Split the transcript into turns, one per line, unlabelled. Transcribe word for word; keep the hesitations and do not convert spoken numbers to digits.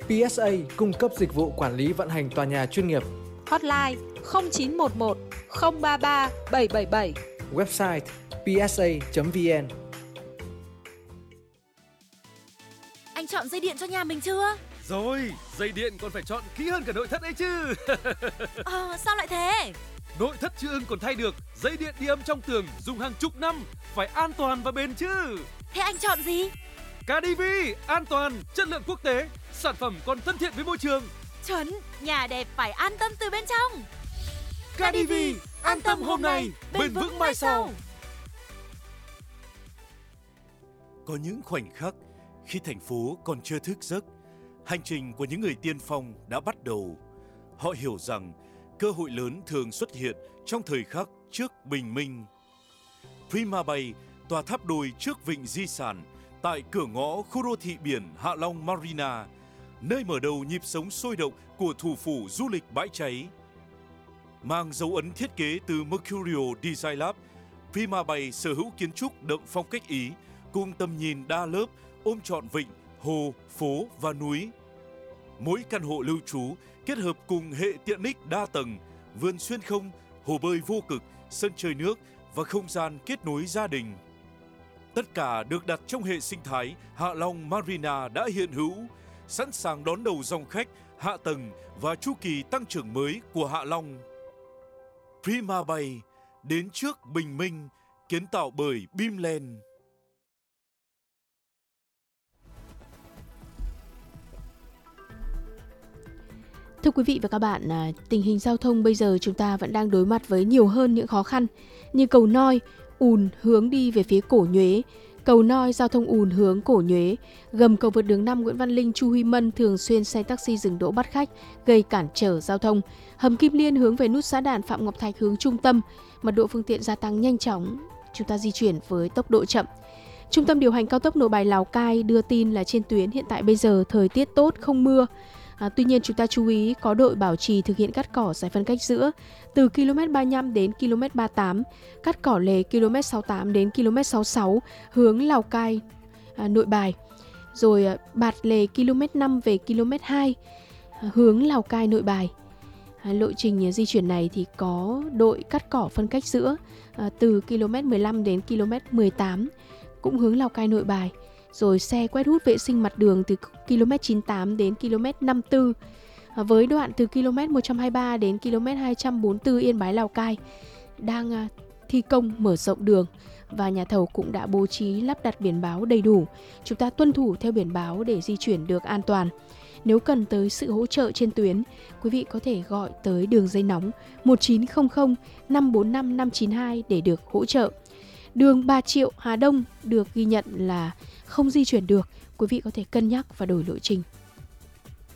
pê ét a cung cấp dịch vụ quản lý vận hành tòa nhà chuyên nghiệp.
Hotline không chín một một không ba ba bảy bảy bảy.
Website pê ét a chấm vn.
Anh chọn dây điện cho nhà mình chưa?
Rồi, dây điện còn phải chọn kỹ hơn cả nội thất ấy chứ.
Ờ, sao lại thế?
Nội thất chưa ưng còn thay được, dây điện đi âm trong tường dùng hàng chục năm, phải an toàn và bền chứ.
Thế anh chọn gì?
ca đê vê, an toàn, chất lượng quốc tế, sản phẩm còn thân thiện với môi trường.
Chuẩn, nhà đẹp phải an tâm từ bên trong.
ca đê vê, an tâm hôm nay, bền vững mai sau.
Có những khoảnh khắc khi thành phố còn chưa thức giấc, hành trình của những người tiên phong đã bắt đầu. Họ hiểu rằng cơ hội lớn thường xuất hiện trong thời khắc trước bình minh. Prima Bay, tòa tháp đôi trước vịnh di sản, tại cửa ngõ khu đô thị biển Hạ Long Marina, nơi mở đầu nhịp sống sôi động của thủ phủ du lịch bãi cháy. Mang dấu ấn thiết kế từ Mercurio Design Lab, Prima Bay sở hữu kiến trúc đậm phong cách Ý, cùng tầm nhìn đa lớp ôm trọn vịnh, hồ, phố và núi. Mỗi căn hộ lưu trú kết hợp cùng hệ tiện ích đa tầng, vườn xuyên không, hồ bơi vô cực, sân chơi nước và không gian kết nối gia đình. Tất cả được đặt trong hệ sinh thái Hạ Long Marina đã hiện hữu, sẵn sàng đón đầu dòng khách, hạ tầng và chu kỳ tăng trưởng mới của Hạ Long. Prima Bay, đến trước bình minh, kiến tạo bởi Bimland.
Thưa quý vị và các bạn, tình hình giao thông bây giờ chúng ta vẫn đang đối mặt với nhiều hơn những khó khăn như cầu Noi, ùn hướng đi về phía Cổ Nhuế, cầu Noi giao thông ùn hướng Cổ Nhuế, gầm cầu vượt đường năm Nguyễn Văn Linh, Chu Huy Mân thường xuyên xe taxi dừng đỗ bắt khách gây cản trở giao thông, hầm Kim Liên hướng về nút Xã Đàn Phạm Ngọc Thạch hướng trung tâm, mật độ phương tiện gia tăng nhanh chóng, chúng ta di chuyển với tốc độ chậm. Trung tâm điều hành cao tốc Nội Bài Lào Cai đưa tin là trên tuyến hiện tại bây giờ thời tiết tốt, không mưa. À, tuy nhiên chúng ta chú ý có đội bảo trì thực hiện cắt cỏ giải phân cách giữa từ ki lô mét ba mươi lăm đến ki lô mét ba mươi tám, cắt cỏ lề ki lô mét sáu mươi tám đến ki lô mét sáu mươi sáu hướng Lào Cai à, Nội Bài, rồi à, bạt lề ki lô mét năm về ki lô mét hai à, hướng Lào Cai Nội Bài. À, lộ trình di chuyển này thì có đội cắt cỏ phân cách giữa à, từ ki lô mét mười lăm đến ki lô mét mười tám cũng hướng Lào Cai Nội Bài. Rồi xe quét hút vệ sinh mặt đường từ ki lô mét chín mươi tám đến ki lô mét năm mươi tư, à, với đoạn từ ki lô mét một trăm hai mươi ba đến ki lô mét hai trăm bốn mươi tư Yên Bái Lào Cai đang à, thi công mở rộng đường và nhà thầu cũng đã bố trí lắp đặt biển báo đầy đủ. Chúng ta tuân thủ theo biển báo để di chuyển được an toàn. Nếu cần tới sự hỗ trợ trên tuyến, quý vị có thể gọi tới đường dây nóng một chín không không năm bốn năm năm chín hai để được hỗ trợ. Đường Bà Triệu, Hà Đông được ghi nhận là không di chuyển được, quý vị có thể cân nhắc và đổi lộ trình.